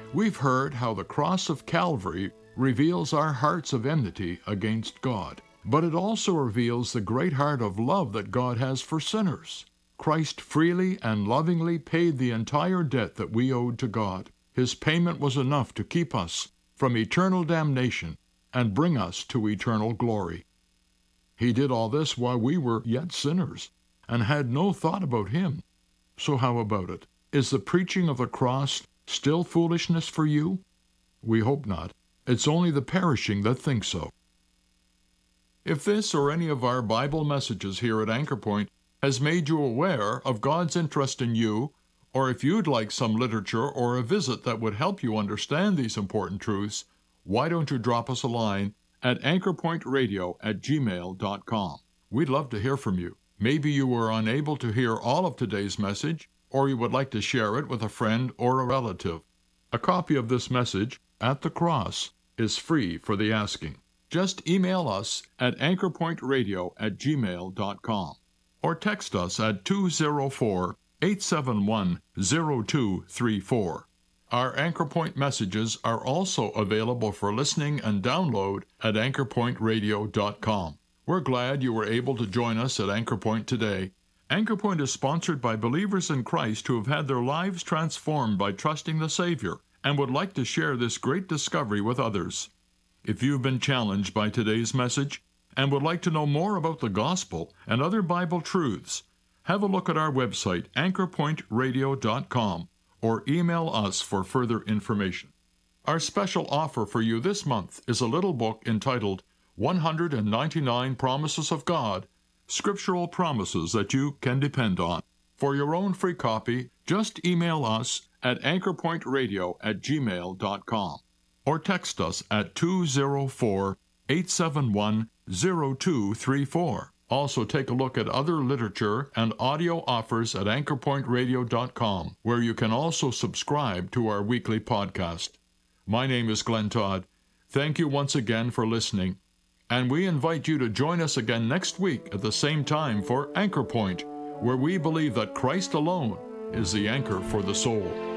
We've heard how the cross of Calvary reveals our hearts of enmity against God, but it also reveals the great heart of love that God has for sinners. Christ freely and lovingly paid the entire debt that we owed to God. His payment was enough to keep us from eternal damnation and bring us to eternal glory. He did all this while we were yet sinners and had no thought about Him. So how about it? Is the preaching of the cross still foolishness for you? We hope not. It's only the perishing that think so. If this or any of our Bible messages here at Anchor Point has made you aware of God's interest in you, or if you'd like some literature or a visit that would help you understand these important truths, why don't you drop us a line at anchorpointradio@gmail.com. We'd love to hear from you. Maybe you were unable to hear all of today's message, or you would like to share it with a friend or a relative. A copy of this message, At the Cross, is free for the asking. Just email us at anchorpointradio@gmail.com or text us at 204-871-0234. Our Anchor Point messages are also available for listening and download at anchorpointradio.com. We're glad you were able to join us at Anchor Point today. Anchor Point is sponsored by believers in Christ who have had their lives transformed by trusting the Savior and would like to share this great discovery with others. If you've been challenged by today's message and would like to know more about the gospel and other Bible truths, have a look at our website, anchorpointradio.com, or email us for further information. Our special offer for you this month is a little book entitled 199 Promises of God, Scriptural Promises that You Can Depend On. For your own free copy, just email us at anchorpointradio@gmail.com or text us at 204-871-0234. Also take a look at other literature and audio offers at anchorpointradio.com, where you can also subscribe to our weekly podcast. My name is Glenn Todd. Thank you once again for listening, and we invite you to join us again next week at the same time for Anchor Point, where we believe that Christ alone is the anchor for the soul.